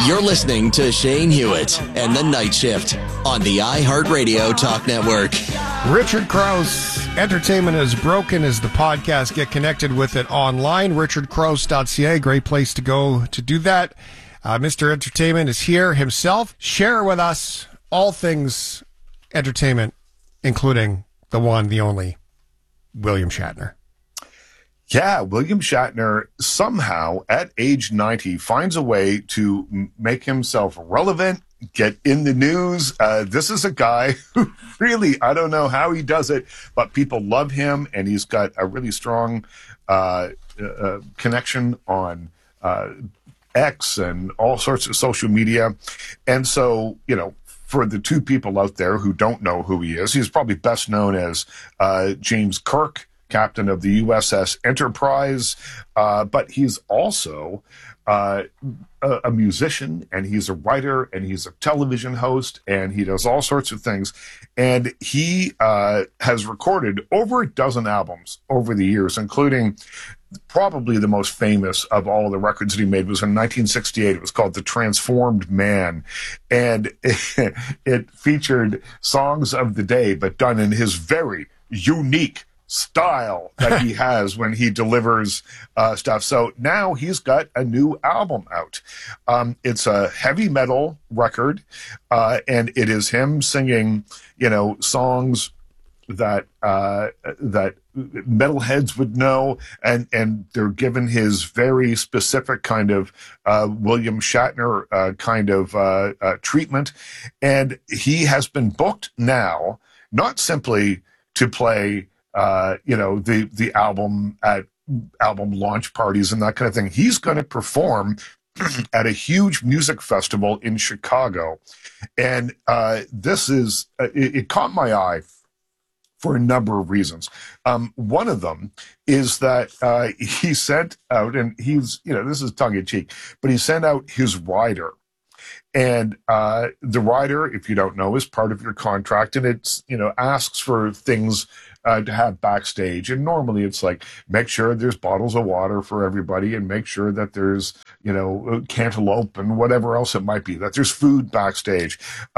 You're listening to Shane Hewitt and the Night Shift on the iHeartRadio Talk Network. Richard Crouse, Entertainment is Broken is the podcast. Get connected with it online, richardcrouse.ca. Great place to go to do that. Mr. Entertainment is here himself. Share with us all things entertainment, including the one, the only, William Shatner. Yeah, William Shatner somehow at age 90 finds a way to make himself relevant, get in the news. This is a guy who really, I don't know how he does it, but people love him, and he's got a really strong connection on X and all sorts of social media. And so, you know, for the two people out there who don't know who he is, he's probably best known as James Kirk, captain of the USS Enterprise, but he's also a musician, and he's a writer, and he's a television host, and he does all sorts of things. And he has recorded over a dozen albums over the years, including probably the most famous of all the records that he made was in 1968. It was called The Transformed Man, and it featured songs of the day, but done in his very unique style that he has when he delivers stuff. So now he's got a new album out. It's a heavy metal record, and it is him singing, you know, songs that that metalheads would know, and they're given his very specific kind of William Shatner kind of treatment. And he has been booked now, not simply to play the album at album launch parties and that kind of thing. He's going to perform at a huge music festival in Chicago. And this is, it caught my eye for a number of reasons. One of them is that he sent out, and he's, you know, this is tongue in cheek, but he sent out his rider. And the rider, if you don't know, is part of your contract, and it's, you know, asks for things to have backstage. And normally it's like, make sure there's bottles of water for everybody, and make sure that there's, you know, cantaloupe and whatever else it might be, that there's food backstage.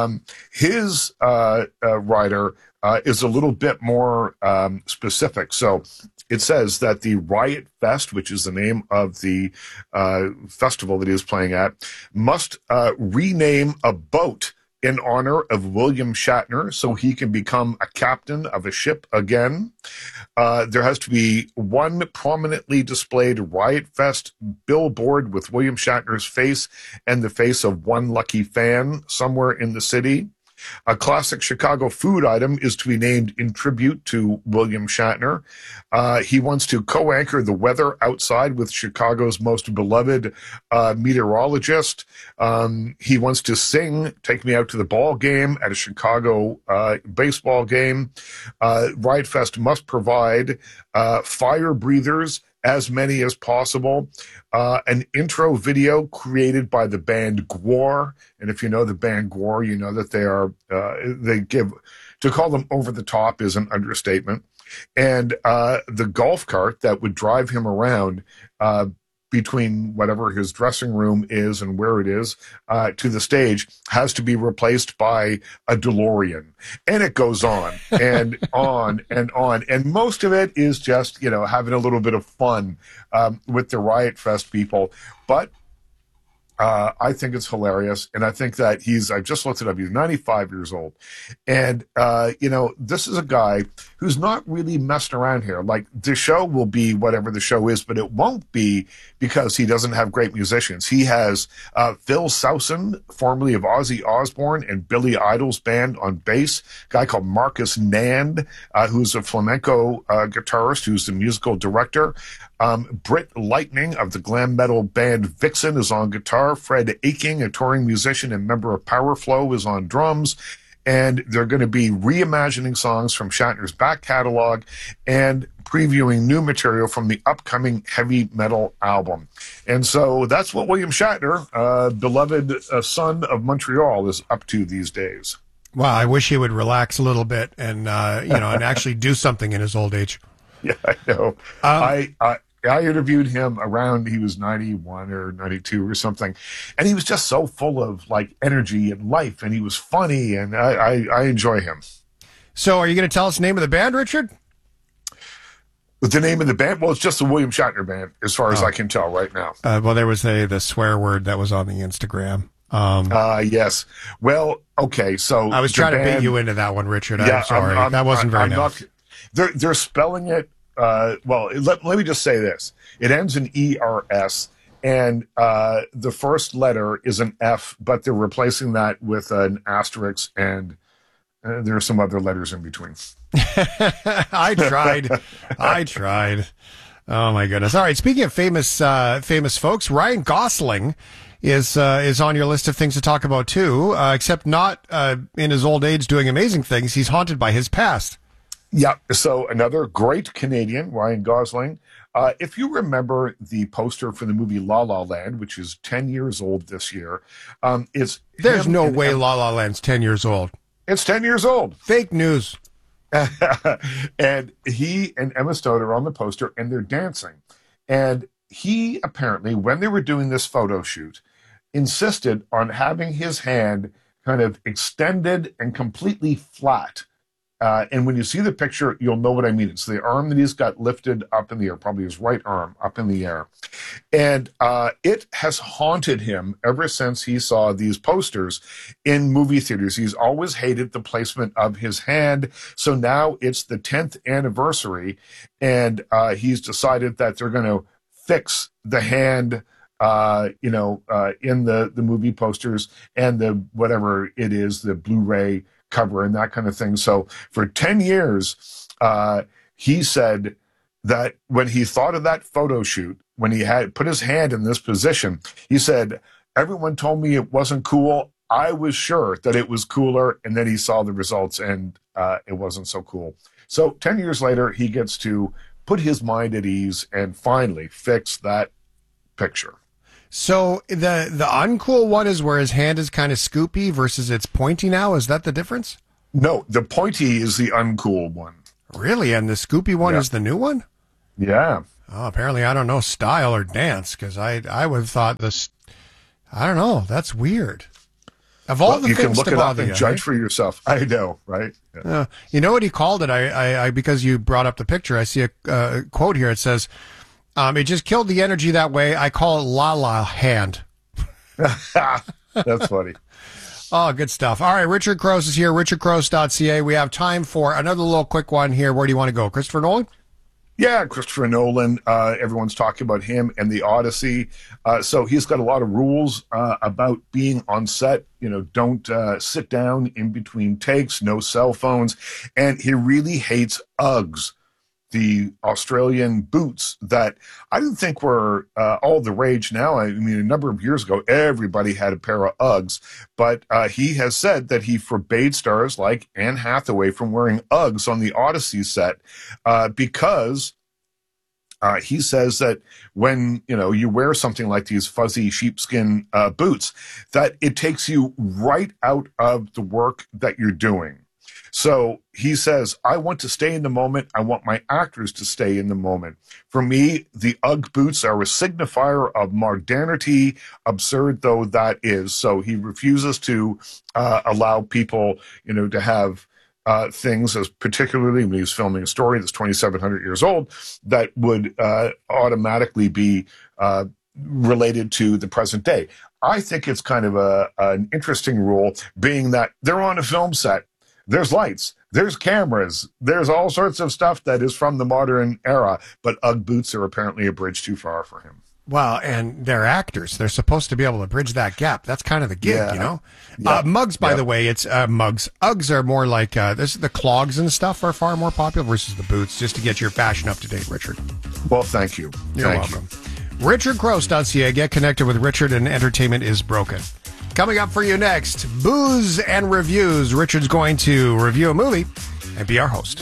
His rider is a little bit more specific. So it says that the Riot Fest, which is the name of the festival that he is playing at, must rename a boat in honor of William Shatner so he can become a captain of a ship again. There has to be one prominently displayed Riot Fest billboard with William Shatner's face and the face of one lucky fan somewhere in the city. A classic Chicago food item is to be named in tribute to William Shatner. He wants to co-anchor the weather outside with Chicago's most beloved meteorologist. He wants to sing "Take Me Out to the Ball Game" at a Chicago baseball game. Riot Fest must provide fire breathers, as many as possible, an intro video created by the band Gwar. And if you know the band Gwar, you know that to call them over the top is an understatement. And the golf cart that would drive him around between whatever his dressing room is and where it is to the stage has to be replaced by a DeLorean. And it goes on and on and on. And most of it is just, you know, having a little bit of fun with the Riot Fest people. But I think it's hilarious. And I think that I just looked it up, he's 95 years old. And, you know, this is a guy who's not really messing around here. Like, the show will be whatever the show is, but it won't be because he doesn't have great musicians. He has Phil Sowson, formerly of Ozzy Osbourne and Billy Idol's band, on bass. A guy called Marcus Nand, who's a flamenco guitarist, who's the musical director. Britt Lightning of the glam metal band Vixen is on guitar. Fred Aching, a touring musician and member of Power Flow, is on drums. And they're going to be reimagining songs from Shatner's back catalog and previewing new material from the upcoming heavy metal album. And so that's what William Shatner, beloved son of Montreal, is up to these days. Well, I wish he would relax a little bit and and actually do something in his old age. Yeah, I know. I interviewed him around, he was 91 or 92 or something. And he was just so full of like energy and life, and he was funny, and I enjoy him. So are you going to tell us the name of the band, Richard? The name of the band? Well, it's just the William Shatner Band, as far as I can tell right now. Well, there was the swear word that was on the Instagram. Yes. Well, okay. So I was trying to bait you into that one, Richard. I'm sorry. That wasn't very nice. They're spelling it. Well, let me just say this. It ends in ERS, and the first letter is an F, but they're replacing that with an asterisk, and there are some other letters in between. I tried. Oh my goodness. All right. Speaking of famous folks, Ryan Gosling is on your list of things to talk about too, except not in his old age doing amazing things. He's haunted by his past. Yeah. So another great Canadian, Ryan Gosling. If you remember the poster for the movie La La Land, which is 10 years old this year, there's no way La La Land's 10 years old. It's 10 years old. Fake news. And he and Emma Stone are on the poster, and they're dancing. And he apparently, when they were doing this photo shoot, insisted on having his hand kind of extended and completely flat. And when you see the picture, you'll know what I mean. It's the arm that he's got lifted up in the air, probably his right arm up in the air. And it has haunted him ever since he saw these posters in movie theaters. He's always hated the placement of his hand. So now it's the 10th anniversary, and he's decided that they're going to fix the hand in the movie posters and the whatever it is, the Blu-ray cover and that kind of thing. So for 10 years, he said that when he thought of that photo shoot, when he had put his hand in this position, he said, everyone told me it wasn't cool. I was sure that it was cooler. And then he saw the results, and it wasn't so cool. So 10 years later, he gets to put his mind at ease and finally fix that picture. So the uncool one is where his hand is kind of scoopy versus it's pointy now. Is that the difference? No, the pointy is the uncool one. Really? And the scoopy one is the new one? Yeah. Oh, apparently I don't know style or dance, because I would have thought this. I don't know. That's weird. Of all the you things can look to it up bother and you, judge right? for yourself. I know, right? Yeah. You know what he called it? I because you brought up the picture. I see a quote here. It says, it just killed the energy that way. I call it La La Hand. That's funny. Oh, good stuff. All right, Richard Crouse is here, richardcrouse.ca. We have time for another little quick one here. Where do you want to go? Christopher Nolan? Yeah, Christopher Nolan. Everyone's talking about him and the Odyssey. So he's got a lot of rules about being on set. You know, don't sit down in between takes, no cell phones. And he really hates Uggs, the Australian boots that I didn't think were all the rage now. I mean, a number of years ago, everybody had a pair of Uggs, but he has said that he forbade stars like Anne Hathaway from wearing Uggs on the Odyssey set because he says that when, you wear something like these fuzzy sheepskin boots, that it takes you right out of the work that you're doing. So he says, I want to stay in the moment. I want my actors to stay in the moment. For me, the Ugg boots are a signifier of modernity, absurd though that is. So he refuses to allow people, to have things, as particularly when he's filming a story that's 2,700 years old, that would automatically be related to the present day. I think it's kind of an interesting rule, being that they're on a film set. There's lights, there's cameras, there's all sorts of stuff that is from the modern era, but Ugg boots are apparently a bridge too far for him. Well, and they're actors. They're supposed to be able to bridge that gap. That's kind of the gig, Yeah. Mugs, by the way, it's mugs. Uggs are more like, the clogs and stuff are far more popular versus the boots, just to get your fashion up to date, Richard. Well, thank you. You're welcome. RichardCrouse.ca. Get connected with Richard, and entertainment is broken. Coming up for you next, booze and reviews. Richard's going to review a movie and be our host.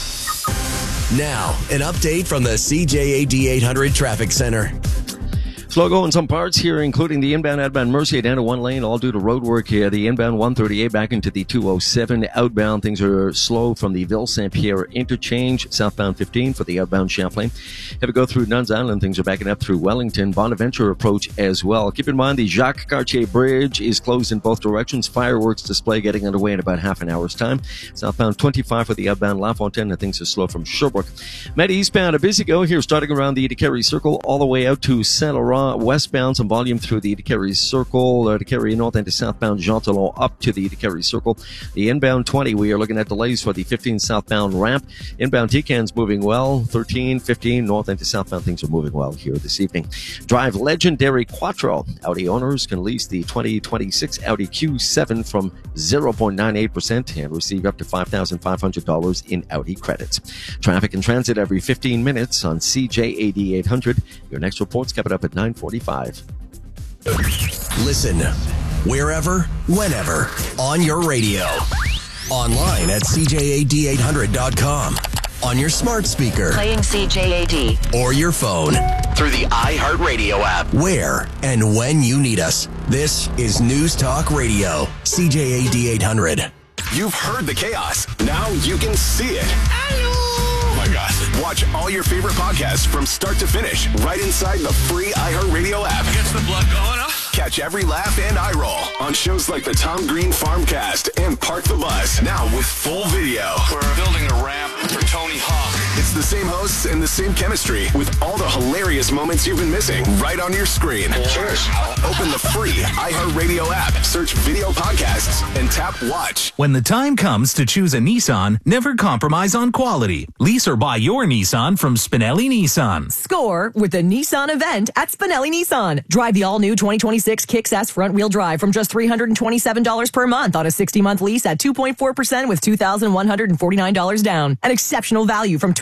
Now, an update from the CJAD 800 Traffic Center. Slow go in some parts here, including the inbound, outbound Mercier down to one lane, all due to road work here. The inbound 138 back into the 207. Outbound, things are slow from the Ville-Saint-Pierre interchange. Southbound 15 for the outbound Champlain. Have a go through Nuns Island. Things are backing up through Wellington. Bonaventure approach as well. Keep in mind the Jacques Cartier Bridge is closed in both directions. Fireworks display getting underway in about half an hour's time. Southbound 25 for the outbound La Fontaine, and things are slow from Sherbrooke. Met eastbound, a busy go here, starting around the Decarie Circle all the way out to Saint Laurent. Westbound, some volume through the Decarie Circle, Decarie North and to southbound Jean Talon up to the Decarie Circle. The inbound 20, we are looking at delays for the 15 southbound ramp. Inbound T-Can's moving well. 13, 15 north and to southbound, things are moving well here this evening. Drive Legendary Quattro. Audi owners can lease the 2026 Audi Q7 from 0.98% and receive up to $5,500 in Audi credits. Traffic and transit every 15 minutes on CJAD 800. Your next report's coming up at 9:45. Listen wherever, whenever, on your radio. Online at CJAD800.com. On your smart speaker. Playing CJAD. Or your phone. Through the iHeartRadio app. Where and when you need us. This is News Talk Radio. CJAD 800. You've heard the chaos. Now you can see it. Oh my God. Watch all your favorite podcasts from start to finish right inside the free iHeartRadio app. Gets the blood going, huh? Catch every laugh and eye roll on shows like the Tom Green Farmcast and Park the Bus. Now with full video. We're building a ramp for Tony Hawk. It's the same hosts and the same chemistry with all the hilarious moments you've been missing right on your screen. Cheers. Open the free iHeartRadio app, search video podcasts, and tap watch. When the time comes to choose a Nissan, never compromise on quality. Lease or buy your Nissan from Spinelli Nissan. Score with the Nissan event at Spinelli Nissan. Drive the all-new 2026 Kicks S front-wheel drive from just $327 per month on a 60-month lease at 2.4% with $2,149 down. An exceptional value from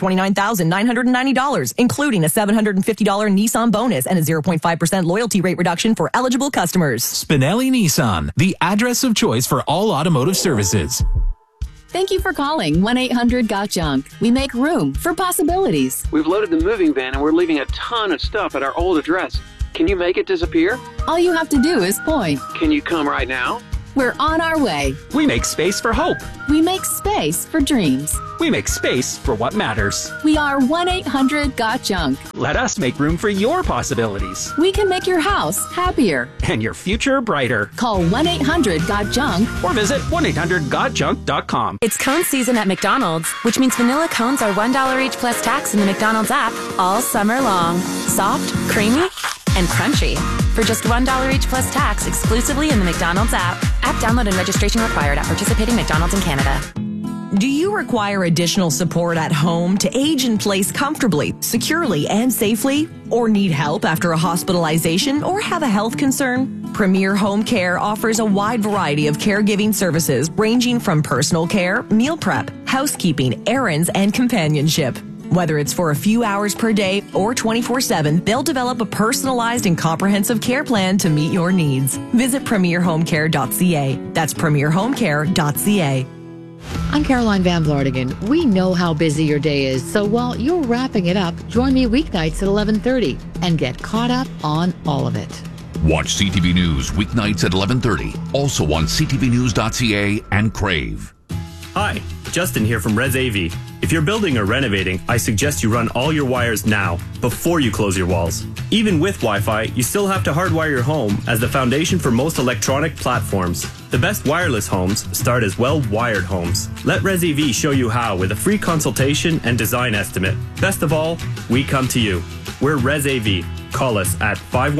$29,990, including a $750 Nissan bonus and a 0.5% loyalty rate reduction for eligible customers. Spinelli Nissan, the address of choice for all automotive services. Thank you for calling 1-800-GOT-JUNK. We make room for possibilities. We've loaded the moving van and we're leaving a ton of stuff at our old address. Can you make it disappear? All you have to do is point. Can you come right now? We're on our way. We make space for hope. We make space for dreams. We make space for what matters. We are 1-800-GOT-JUNK. Let us make room for your possibilities. We can make your house happier. And your future brighter. Call 1-800-GOT-JUNK. Or visit 1-800-GOT-JUNK.com. It's cone season at McDonald's, which means vanilla cones are $1 each plus tax in the McDonald's app all summer long. Soft, creamy, and crunchy. For just $1 each plus tax exclusively in the McDonald's app. App download and registration required at participating McDonald's in Canada. Do you require additional support at home to age in place comfortably, securely, and safely? Or need help after a hospitalization or have a health concern? Premier Home Care offers a wide variety of caregiving services ranging from personal care, meal prep, housekeeping, errands, and companionship. Whether it's for a few hours per day or 24/7, they'll develop a personalized and comprehensive care plan to meet your needs. Visit premierhomecare.ca. That's premierhomecare.ca. I'm Caroline Van Vlartigan. We know how busy your day is, so while you're wrapping it up, join me weeknights at 11:30 and get caught up on all of it. Watch CTV News weeknights at 11:30, also on ctvnews.ca and Crave. Hi, Justin here from Res AV. If you're building or renovating, I suggest you run all your wires now, before you close your walls. Even with Wi-Fi, you still have to hardwire your home as the foundation for most electronic platforms. The best wireless homes start as well-wired homes. Let Res AV show you how with a free consultation and design estimate. Best of all, we come to you. We're Res AV. Call us at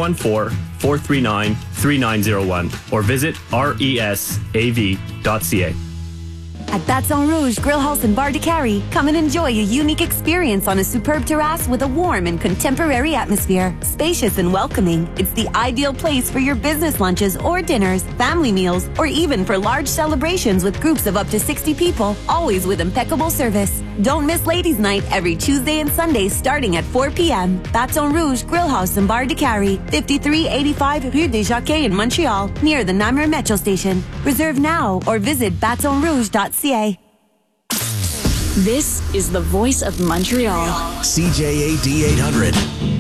514-439-3901 or visit resav.ca. At Baton Rouge Grill House and Bar de Carrie, come and enjoy a unique experience on a superb terrace with a warm and contemporary atmosphere. Spacious and welcoming, it's the ideal place for your business lunches or dinners, family meals, or even for large celebrations with groups of up to 60 people, always with impeccable service. Don't miss Ladies' Night every Tuesday and Sunday starting at 4 p.m. Baton Rouge Grill House and Bar de Carrie, 5385 Rue des Jacquets in Montreal, near the Namur Metro Station. Reserve now or visit batonrouge.ca. This is the voice of Montreal. CJAD 800.